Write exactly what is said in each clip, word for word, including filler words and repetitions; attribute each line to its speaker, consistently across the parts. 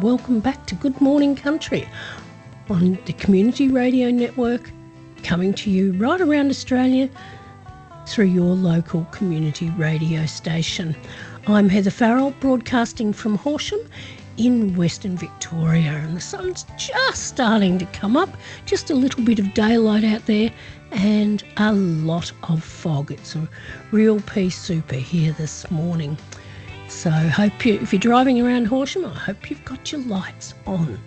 Speaker 1: welcome back to Good Morning Country on the Community Radio Network, coming to you right around Australia through your local community radio station. I'm Heather Farrell, broadcasting from Horsham in Western Victoria, and the sun's just starting to come up, just a little bit of daylight out there and a lot of fog. It's a real pea super here this morning. So hope you, if you're driving around Horsham, I hope you've got your lights on.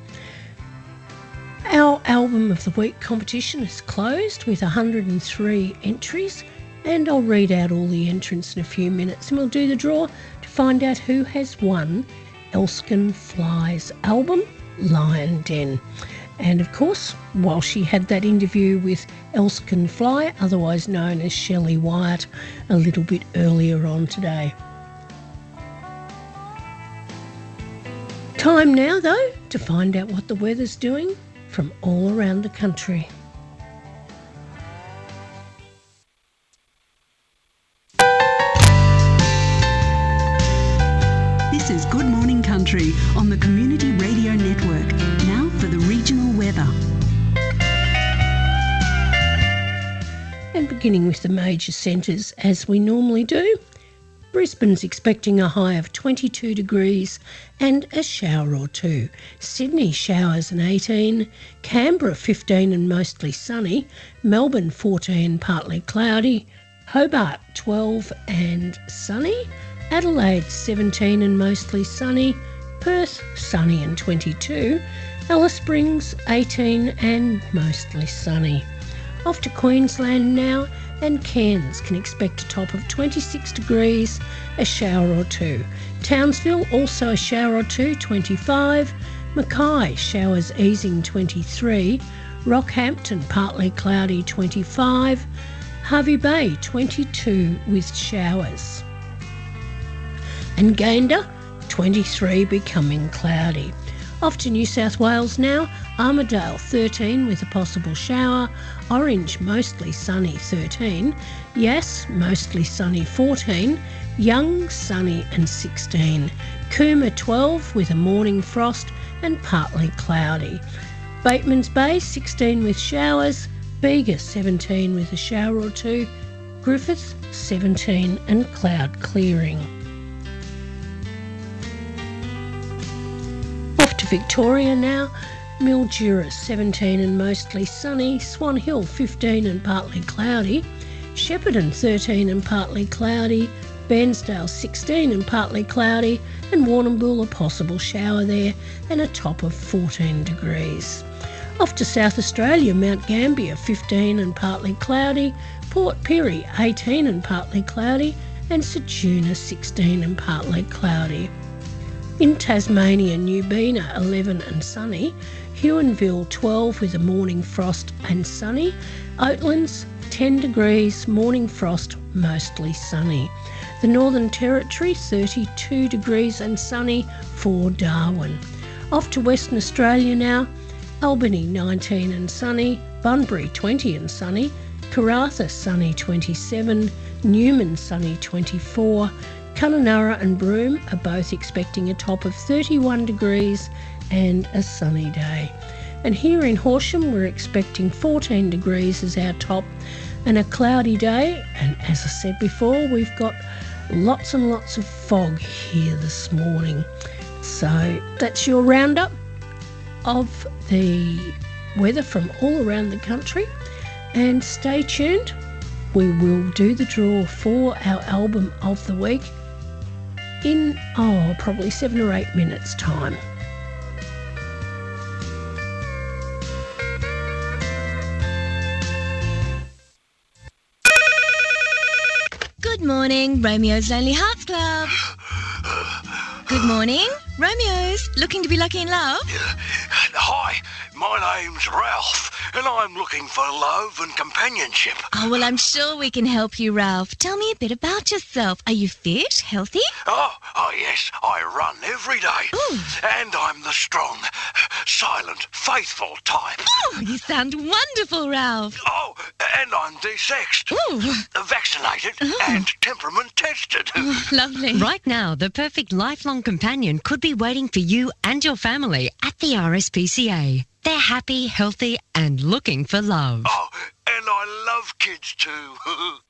Speaker 1: Our Album of the Week competition is closed with one hundred three entries, and I'll read out all the entrants in a few minutes, and we'll do the draw to find out who has won Elskin Fly's album, Lion Den. And of course, while she had that interview with Elskin Fly, otherwise known as Shelley Wyatt, a little bit earlier on today. Time now, though, to find out what the weather's doing from all around the country.
Speaker 2: This is Good Morning Country on the Community Radio Network. Now for the regional weather.
Speaker 1: And beginning with the major centres, as we normally do, Brisbane's expecting a high of twenty-two degrees and a shower or two. Sydney showers and eighteen. Canberra fifteen and mostly sunny. Melbourne fourteen, partly cloudy. Hobart twelve and sunny. Adelaide seventeen and mostly sunny. Perth sunny and twenty-two. Alice Springs eighteen and mostly sunny. Off to Queensland now, and Cairns can expect a top of twenty-six degrees, a shower or two. Townsville also a shower or two, twenty-five. Mackay showers easing, twenty-three. Rockhampton partly cloudy, twenty-five. Hervey Bay twenty-two with showers. And Gayndah twenty-three becoming cloudy. Off to New South Wales now, Armidale thirteen with a possible shower, Orange mostly sunny thirteen, Yass mostly sunny fourteen, Young sunny and sixteen, Cooma twelve with a morning frost and partly cloudy, Batemans Bay sixteen with showers, Bega seventeen with a shower or two, Griffith seventeen and cloud clearing. To Victoria now, Mildura seventeen and mostly sunny, Swan Hill fifteen and partly cloudy, Shepparton thirteen and partly cloudy, Bairnsdale sixteen and partly cloudy, and Warrnambool a possible shower there and a top of fourteen degrees. Off to South Australia, Mount Gambier fifteen and partly cloudy, Port Pirie eighteen and partly cloudy, and Ceduna sixteen and partly cloudy. In Tasmania, Newbina eleven and sunny, Huonville twelve with a morning frost and sunny, Oatlands ten degrees, morning frost, mostly sunny. The Northern Territory thirty-two degrees and sunny for Darwin. Off to Western Australia now, Albany nineteen and sunny, Bunbury twenty and sunny, Karratha sunny twenty-seven, Newman sunny twenty-four, Kununurra and Broome are both expecting a top of thirty-one degrees and a sunny day. And here in Horsham, we're expecting fourteen degrees as our top and a cloudy day. And as I said before, we've got lots and lots of fog here this morning. So that's your roundup of the weather from all around the country. And stay tuned. We will do the draw for our album of the week in, oh, probably seven or eight minutes' time.
Speaker 3: Good morning, Romeo's Lonely Hearts Club. Good morning, Romeo's. Looking to be lucky in love?
Speaker 4: Hi, my name's Ralph, and I'm looking for love and companionship.
Speaker 3: Oh, well, I'm sure we can help you, Ralph. Tell me a bit about yourself. Are you fit, healthy?
Speaker 4: Oh, oh yes, I run every day.
Speaker 3: Ooh.
Speaker 4: And I'm the strong, silent, faithful type.
Speaker 3: Oh, you sound wonderful, Ralph.
Speaker 4: Oh, and I'm desexed,
Speaker 3: Ooh,
Speaker 4: vaccinated and temperament tested.
Speaker 3: lovely.
Speaker 5: Right now, the perfect lifelong companion could be waiting for you and your family at the R S P C A. They're happy, healthy and looking for love.
Speaker 4: Oh, and I love kids too.